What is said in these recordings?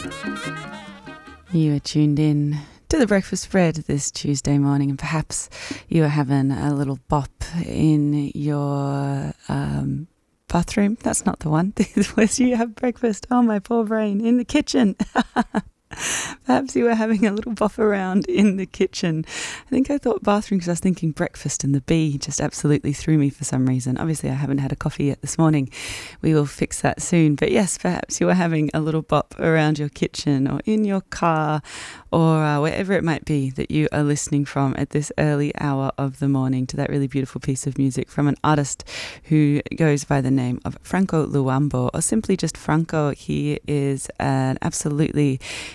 You are tuned in to the Breakfast Spread this Tuesday morning, and perhaps you are having a little bop in your bathroom. That's not the one. Where you have breakfast. Oh, my poor brain. In the kitchen. Perhaps you were having a little bop around in the kitchen. I think I thought bathroom because I was thinking breakfast, and the B just absolutely threw me for some reason. Obviously, I haven't had a coffee yet this morning. We will fix that soon. But yes, perhaps you were having a little bop around your kitchen or in your car or wherever it might be that you are listening from at this early hour of the morning to that really beautiful piece of music from an artist who goes by the name of Franco Luambo, or simply just Franco. He is an absolutely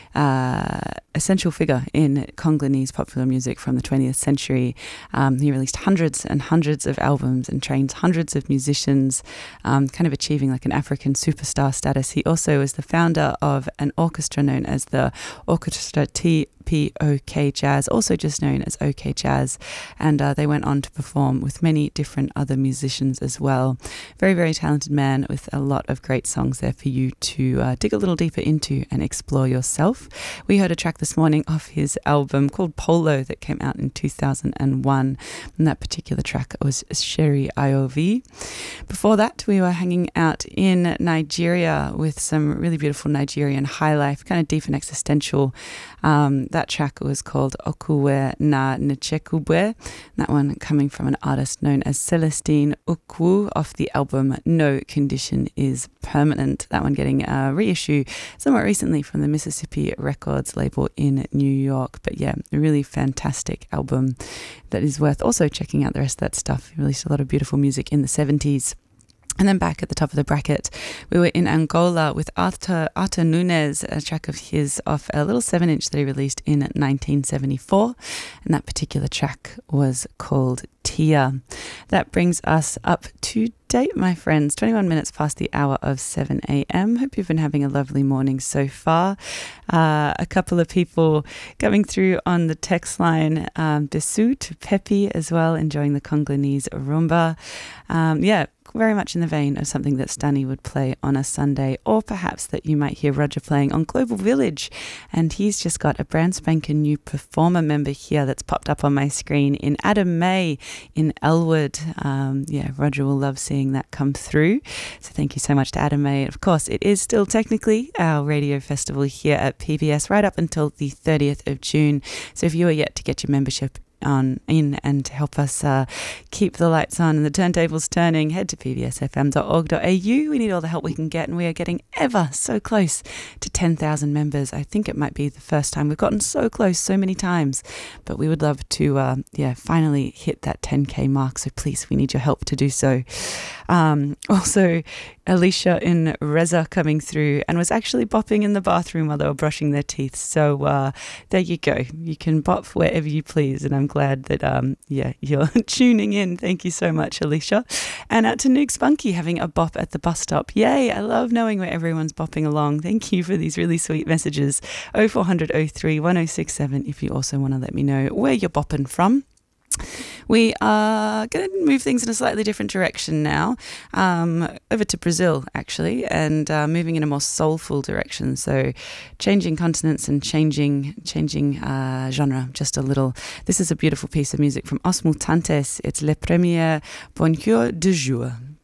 essential figure in Congolese popular music from the 20th century. He released hundreds and hundreds of albums and trained hundreds of musicians, kind of achieving like an African superstar status. He also is the founder of an orchestra known as the Orchestra TPOK Jazz, also just known as OK Jazz, and they went on to perform with many different other musicians as well. Very, very talented man with a lot of great songs there for you to dig a little deeper into and explore yourself. We heard a track this morning off his album called Polo that came out in 2001, and that particular track was Sherry Iov. Before that, we were hanging out in Nigeria with some really beautiful Nigerian high life, kind of deep and existential. That track was called Okuwe na Nchekubwe. That one coming from an artist known as Celestine Ukwu off the album No Condition is Permanent. That one getting a reissue somewhat recently from the Mississippi Records label in New York. But yeah, a really fantastic album that is worth also checking out the rest of that stuff. He released a lot of beautiful music in the 70s. And then back at the top of the bracket, we were in Angola with Arthur Nunes, a track of his off a little 7-inch that he released in 1974. And that particular track was called Tia. That brings us up to date, my friends. 21 minutes past the hour of 7 a.m. Hope you've been having a lovely morning so far. A couple of people coming through on the text line. Besu to Pepe as well, enjoying the Congolese rumba. Yeah, very much in the vein of something that Stanny would play on a Sunday, or perhaps that you might hear Roger playing on Global Village. And he's just got a brand spanking new performer member here that's popped up on my screen in Adam May in Elwood. Yeah, Roger will love seeing that come through. So thank you so much to Adam May. Of course, it is still technically our radio festival here at PBS right up until the 30th of June. So if you are yet to get your membership in and to help us keep the lights on and the turntables turning, head to pbsfm.org.au. We need all the help we can get, and we are getting ever so close to 10,000 members. I think it might be the first time we've gotten so close so many times, but we would love to finally hit that 10k mark. So please, we need your help to do so. Also, Alicia in Reza coming through and was actually bopping in the bathroom while they were brushing their teeth. So there you go. You can bop wherever you please, and I'm glad that you're tuning in. Thank you so much, Alicia. And out to Nuke Spunky having a bop at the bus stop. Yay, I love knowing where everyone's bopping along. Thank you for these really sweet messages. 0400 03 1067 if you also want to let me know where you're bopping from. We are going to move things in a slightly different direction now, over to Brazil actually, and moving in a more soulful direction. So changing continents and changing genre just a little. This is a beautiful piece of music from Os Mutantes. It's Le Premier Bonjour du Jour.